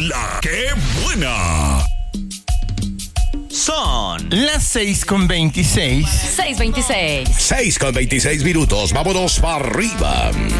La que buena. Son las 6:26. 6:26. 6:26 minutos. Vámonos para arriba.